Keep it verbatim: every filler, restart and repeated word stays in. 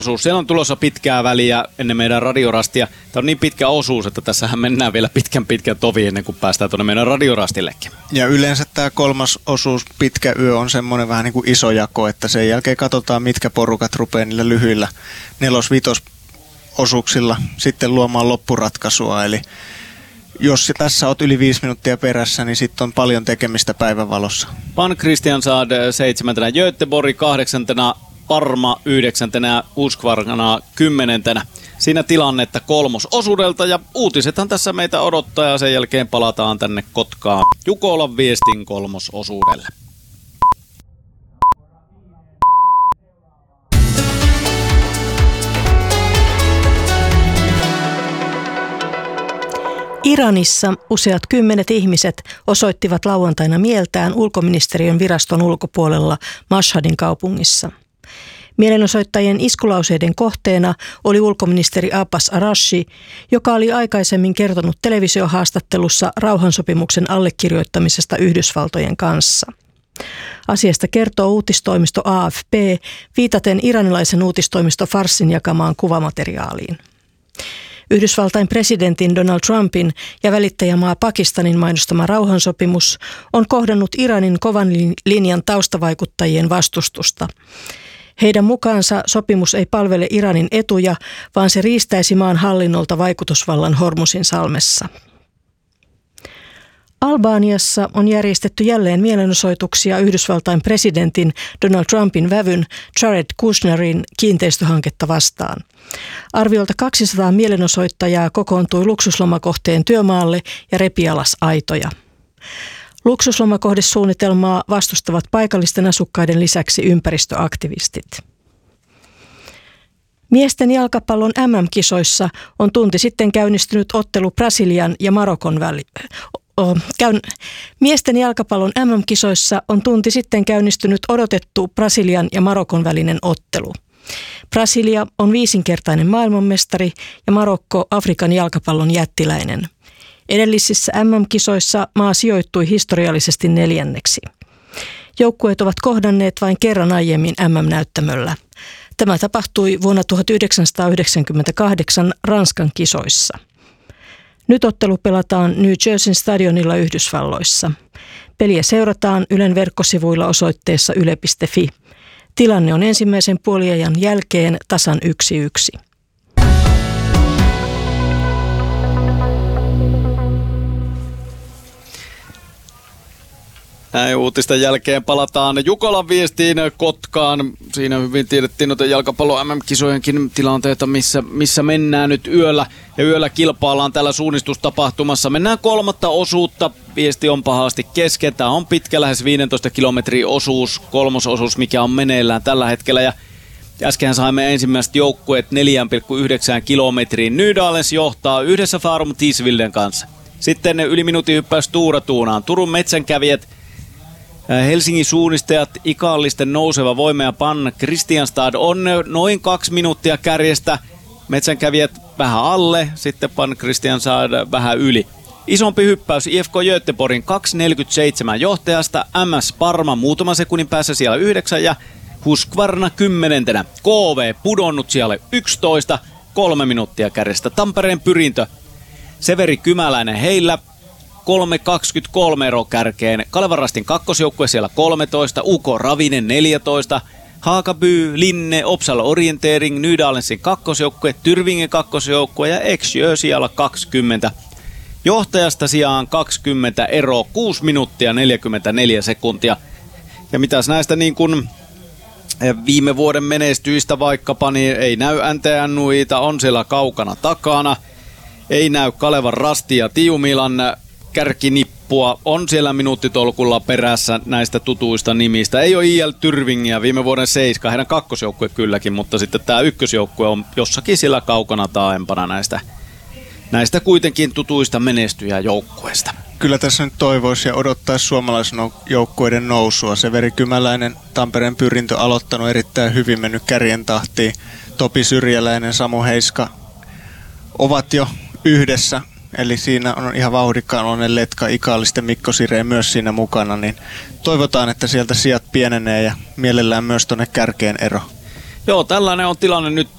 Siellä on tulossa pitkää väliä ennen meidän radiorastia. Tämä on niin pitkä osuus, että tässähän mennään vielä pitkän pitkän tovi ennen kuin päästään tuonne meidän radiorastillekin. Ja yleensä tämä kolmas osuus, pitkä yö, on semmoinen vähän niin kuin iso jako, että sen jälkeen katsotaan, mitkä porukat rupeaa niillä lyhyillä nelos-vitos osuuksilla sitten luomaan loppuratkaisua. Eli jos tässä olet yli viisi minuuttia perässä, niin sitten on paljon tekemistä päivänvalossa. Pan Kristiansand seitsemäntenä, Göteborg kahdeksantena, Parma yhdeksäntenä, Husqvarna kymmenentenä. Siinä tilannetta kolmososuudelta ja uutisethan tässä meitä odottaa ja sen jälkeen palataan tänne Kotkaan Jukolan viestin kolmososuudelle. Iranissa useat kymmenet ihmiset osoittivat lauantaina mieltään ulkoministeriön viraston ulkopuolella Mashhadin kaupungissa. Mielenosoittajien iskulauseiden kohteena oli ulkoministeri Abbas Araghchi, joka oli aikaisemmin kertonut televisiohaastattelussa rauhansopimuksen allekirjoittamisesta Yhdysvaltojen kanssa. Asiasta kertoo uutistoimisto A F P viitaten iranilaisen uutistoimisto Farsin jakamaan kuvamateriaaliin. Yhdysvaltain presidentin Donald Trumpin ja välittäjämaa Pakistanin mainostama rauhansopimus on kohdannut Iranin kovan linjan taustavaikuttajien vastustusta. Heidän mukaansa sopimus ei palvele Iranin etuja, vaan se riistäisi maan hallinnolta vaikutusvallan Hormuzin salmessa. Albaniassa on järjestetty jälleen mielenosoituksia Yhdysvaltain presidentin Donald Trumpin vävyn Jared Kushnerin kiinteistöhanketta vastaan. Arviolta kaksisataa mielenosoittajaa kokoontui luksuslomakohteen työmaalle ja repi alas aitoja. Luksuslomakohdesuunnitelmaa vastustavat paikallisten asukkaiden lisäksi ympäristöaktivistit. Miesten jalkapallon M M-kisoissa on tunti sitten käynnistynyt ottelu Brasilian ja Marokon väli. Käyn... Miesten jalkapallon M M-kisoissa on tunti sitten käynnistynyt odotettu Brasilian ja Marokon välinen ottelu. Brasilia on viisinkertainen maailmanmestari ja Marokko Afrikan jalkapallon jättiläinen. Edellisissä M M-kisoissa maa sijoittui historiallisesti neljänneksi. Joukkueet ovat kohdanneet vain kerran aiemmin M M-näyttämöllä. Tämä tapahtui vuonna tuhatyhdeksänsataayhdeksänkymmentäkahdeksan Ranskan kisoissa. Nyt ottelu pelataan New Jerseyn stadionilla Yhdysvalloissa. Peliä seurataan Ylen verkkosivuilla osoitteessa yle piste fi. Tilanne on ensimmäisen puoliajan jälkeen tasan yksi yksi. Näin uutisten jälkeen palataan Jukolan viestiin Kotkaan. Siinä hyvin tiedettiin noita jalkapallon M M-kisojenkin tilanteita, missä, missä mennään nyt yöllä. Ja yöllä kilpaillaan täällä suunnistustapahtumassa. Mennään kolmatta osuutta. Viesti on pahasti kesken. Tämä on pitkä, lähes viisitoista kilometrin osuus, kolmososuus, mikä on meneillään tällä hetkellä. Ja äsken saimme ensimmäiset joukkueet neljä pilkku yhdeksän kilometriin. Nydalens johtaa yhdessä Farum Tisvilden kanssa. Sitten yli minuutin hyppäys Tuura Tuunaan. Turun metsänkävijät, Helsingin suunnistajat, ikallisten nouseva voima ja Pan Kristianstad on noin kaksi minuuttia kärjestä. Metsänkävijät vähän alle, sitten Pan Kristianstad vähän yli. Isompi hyppäys I F K Göteborgin kaksi neljäkymmentäseitsemän johtajasta, M S Parma muutaman sekunnin päässä siellä yhdeksän ja Husqvarna kymmenentenä. K V pudonnut siellä yksitoista, kolme minuuttia kärjestä. Tampereen Pyrintö, Severi Kymäläinen heillä kolme kaksikymmentäkolme ero kärkeen. Kalevan Rastin kakkosjoukkue siellä kolmetoista, U K Ravinen neljätoista, Haakaby, Linne, Opsala Orientering, Nydalensin kakkosjoukkue, Tyrvingen kakkosjoukkue ja Exjö siellä kaksikymmentä. Johtajasta sijaan kaksikymmentä ero, kuusi minuuttia neljäkymmentäneljä sekuntia. Ja mitäs näistä niin kuin viime vuoden menestyistä vaikkapa, niin ei näy N T N Nuita, on siellä kaukana takana. Ei näy Kalevan Rasti ja Tiumilan kärkinippua, on siellä minuuttitolkulla perässä näistä tutuista nimistä. Ei ole I L Tyrvingiä, viime vuoden seiska, heidän kakkosjoukkue kylläkin, mutta sitten tämä ykkösjoukkue on jossakin siellä kaukana taaempana näistä, näistä kuitenkin tutuista menestyjäjoukkueista. Kyllä tässä nyt toivoisi ja odottaisi suomalaisen joukkueiden nousua. Severi Kymäläinen, Tampereen Pyrintö aloittanut erittäin hyvin, mennyt kärjen tahtiin. Topi Syrjäläinen, Samu Heiska ovat jo yhdessä. Eli siinä on ihan vauhdikkaan oloinen Letka, Ikallisten Mikko Sireen myös siinä mukana. Niin toivotaan, että sieltä sijat pienenee ja mielellään myös tuonne kärkeen ero. Joo, tällainen on tilanne nyt